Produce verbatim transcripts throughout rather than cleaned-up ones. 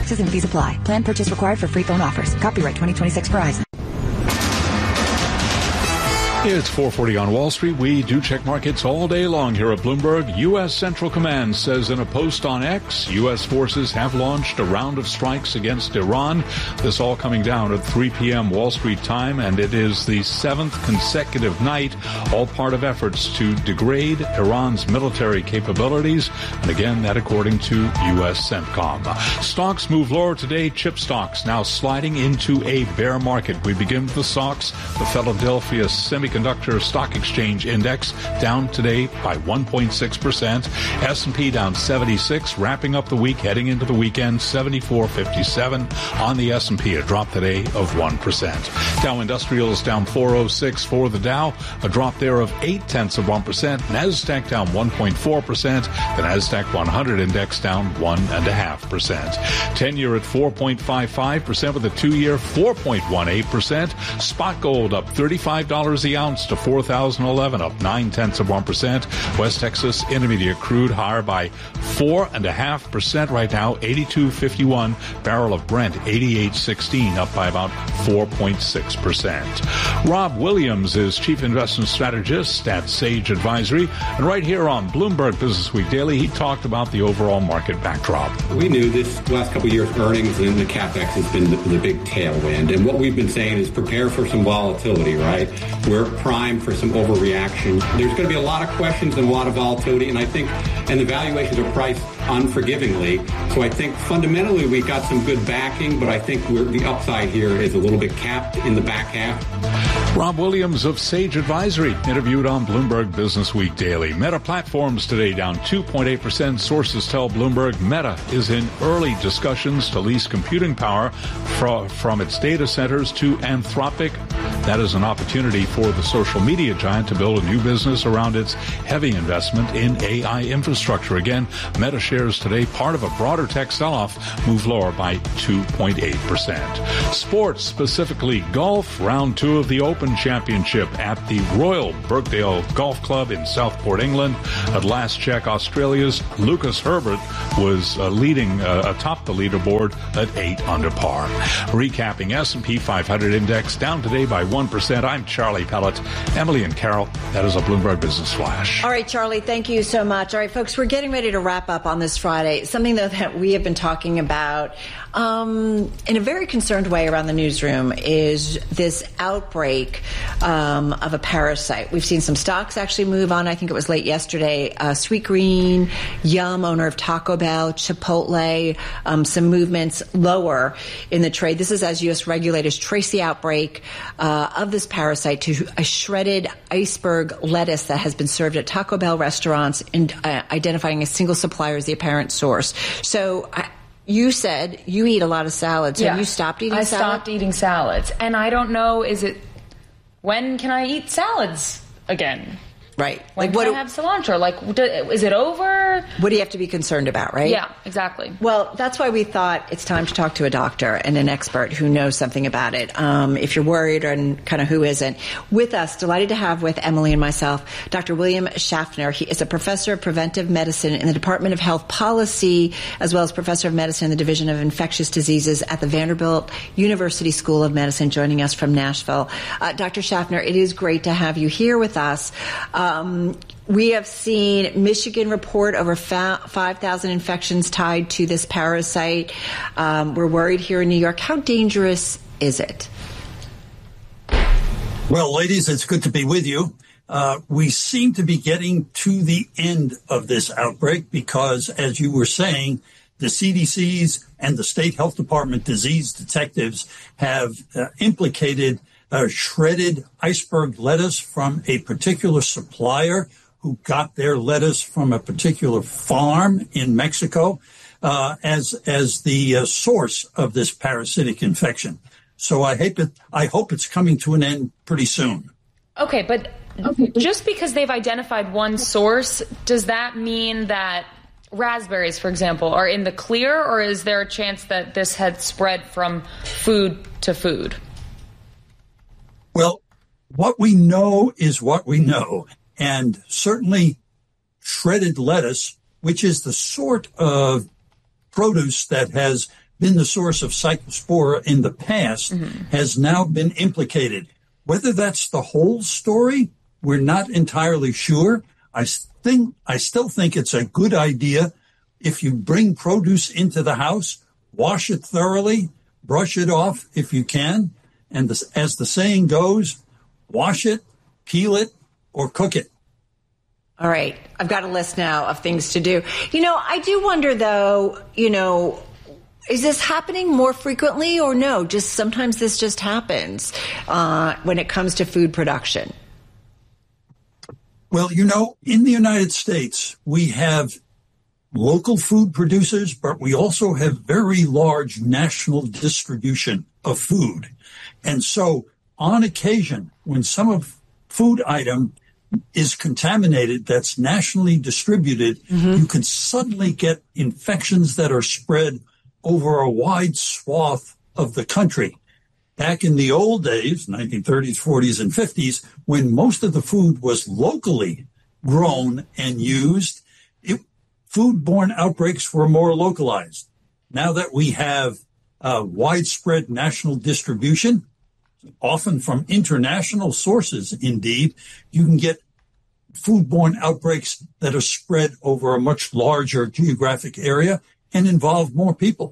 Taxes and fees apply. Plan purchase required for free phone offers. Copyright twenty twenty-six Verizon. It's four forty on Wall Street. We do check markets all day long here at Bloomberg. U S. Central Command says in a post on X, U S forces have launched a round of strikes against Iran. This all coming down at three p.m. Wall Street time, and it is the seventh consecutive night, all part of efforts to degrade Iran's military capabilities. And again, that according to U S. CENTCOM. Stocks move lower today. Chip stocks now sliding into a bear market. We begin with the stocks. The Philadelphia Semiconductor Semiconductor Stock Exchange Index down today by one point six percent. S and P down seventy-six, wrapping up the week, heading into the weekend, seventy-four fifty-seven on the S and P, a drop today of one percent. Dow Industrials down four oh six for the Dow, a drop there of eight tenths of one percent. NASDAQ down one point four percent. The NASDAQ one hundred index down one point five percent. ten-year at four point five five percent with a two-year four point one eight percent. Spot gold up thirty-five dollars a ounce to four thousand eleven, up nine tenths of one percent. West Texas Intermediate crude higher by four and a half percent right now, eighty-two fifty-one. Barrel of Brent eighty-eight sixteen, up by about four point six percent. Rob Williams is chief investment strategist at Sage Advisory, and right here on Bloomberg Business Week Daily, he talked about the overall market backdrop. We knew this last couple of years earnings and the CapEx has been the, the big tailwind, and what we've been saying is prepare for some volatility, right? We're primed for some overreaction. There's going to be a lot of questions and a lot of volatility, and I think, and the valuations are priced unforgivingly. So I think fundamentally we got some good backing, but I think we're, the upside here is a little bit capped in the back half. Rob Williams of Sage Advisory, interviewed on Bloomberg Business Week Daily. Meta Platforms today down two point eight percent. Sources tell Bloomberg Meta is in early discussions to lease computing power from, from its data centers to Anthropic. That is an opportunity for the social media giant to build a new business around its heavy investment in A I infrastructure. Again, Meta shares today, part of a broader tech sell-off, move lower by two point eight percent. Sports, specifically golf, round two of the Open Championship at the Royal Birkdale Golf Club in Southport, England. At last check, Australia's Lucas Herbert was uh, leading uh, atop the leaderboard at eight under par. Recapping, S and P five hundred index down today by one percent. I'm Charlie Pellet. Emily and Carol, that is a Bloomberg Business Flash. All right, Charlie, thank you so much. All right, folks, we're getting ready to wrap up on this Friday. Something, though, that we have been talking about um, in a very concerned way around the newsroom is this outbreak um, of a parasite. We've seen some stocks actually move on. I think it was late yesterday. Uh, Sweet Green, Yum, owner of Taco Bell, Chipotle, um, some movements lower in the trade. This is as U S regulators trace the outbreak uh, of this parasite to a shredded iceberg lettuce that has been served at Taco Bell restaurants, and uh, identifying a single supplier as the apparent source. So I, you said you eat a lot of salads. Yeah. Have you stopped eating I salads? I stopped eating salads. And I don't know, is it, when can I eat salads again? Right. When like, what can do, I have cilantro? Like, do, is it over? What do you have to be concerned about, right? Yeah, exactly. Well, that's why we thought it's time to talk to a doctor and an expert who knows something about it. Um, if you're worried, and kind of who isn't. With us, delighted to have with Emily and myself, Doctor William Schaffner. He is a professor of preventive medicine in the Department of Health Policy, as well as professor of medicine in the Division of Infectious Diseases at the Vanderbilt University School of Medicine, joining us from Nashville. Uh, Doctor Schaffner, it is great to have you here with us. Um, we have seen Michigan report over five thousand infections tied to this parasite. Um, we're worried here in New York. How dangerous is it? Well, ladies, it's good to be with you. Uh, we seem to be getting to the end of this outbreak because, as you were saying, the C D C's and the state health department disease detectives have uh, implicated Uh, shredded iceberg lettuce from a particular supplier who got their lettuce from a particular farm in Mexico uh, as as the uh, source of this parasitic infection. So I hope it, I hope it's coming to an end pretty soon. Okay, but just because they've identified one source, does that mean that raspberries, for example, are in the clear, or is there a chance that this had spread from food to food? Well, what we know is what we know. And certainly shredded lettuce, which is the sort of produce that has been the source of cyclospora in the past mm-hmm. has now been implicated. Whether that's the whole story, we're not entirely sure. I think, I still think it's a good idea if you bring produce into the house, wash it thoroughly, brush it off if you can, and this, as the saying goes, wash it, peel it, or cook it. All right. I've got a list now of things to do. You know, I do wonder, though, you know, is this happening more frequently or no? Just sometimes this just happens uh, when it comes to food production. Well, you know, in the United States, we have local food producers, but we also have very large national distribution of food. And so on occasion, when some of food item is contaminated that's nationally distributed, mm-hmm. you can suddenly get infections that are spread over a wide swath of the country. Back in the old days, nineteen thirties, forties, and fifties, when most of the food was locally grown and used, it, foodborne outbreaks were more localized. Now that we have uh, widespread national distribution, often from international sources, indeed, you can get foodborne outbreaks that are spread over a much larger geographic area and involve more people.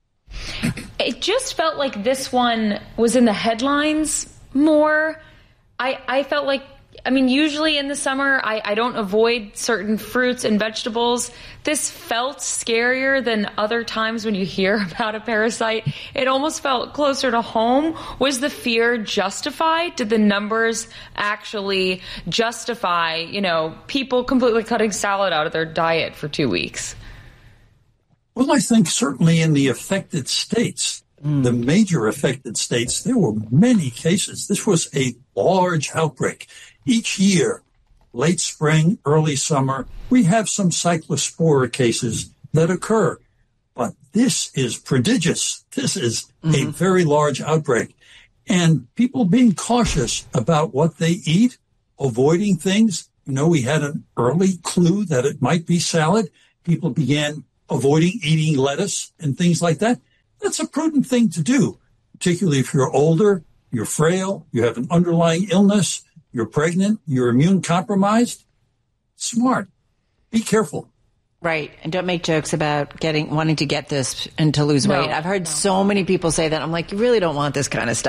It just felt like this one was in the headlines more. I, I felt like, I mean, usually in the summer, I, I don't avoid certain fruits and vegetables. This felt scarier than other times when you hear about a parasite. It almost felt closer to home. Was the fear justified? Did the numbers actually justify, you know, people completely cutting salad out of their diet for two weeks? Well, I think certainly in the affected states, mm. the major affected states, there were many cases. This was a large outbreak. Each year, late spring, early summer, we have some cyclospora cases that occur. But this is prodigious. This is mm-hmm. a very large outbreak. And people being cautious about what they eat, avoiding things. You know, we had an early clue that it might be salad. People began avoiding eating lettuce and things like that. That's a prudent thing to do, particularly if you're older, you're frail, you have an underlying illness, you're pregnant, you're immune compromised. Smart. Be careful. Right. And don't make jokes about getting wanting to get this and to lose no, weight. I've heard no. so many people say that. I'm like, you really don't want this kind of stuff.